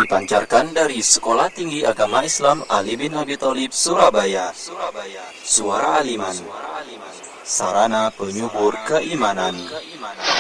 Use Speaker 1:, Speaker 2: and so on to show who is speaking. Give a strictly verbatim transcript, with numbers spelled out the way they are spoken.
Speaker 1: Dipancarkan dari Sekolah Tinggi Agama Islam Ali bin Abi Thalib Surabaya. Suara Aliman, sarana penyubur keimanan.